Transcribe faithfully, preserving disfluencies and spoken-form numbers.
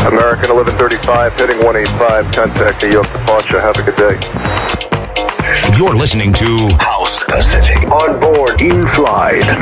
American eleven thirty-five, heading one eighty-five, contact New York departure. Have a good day. You're listening to House Pacific. On board, in flight.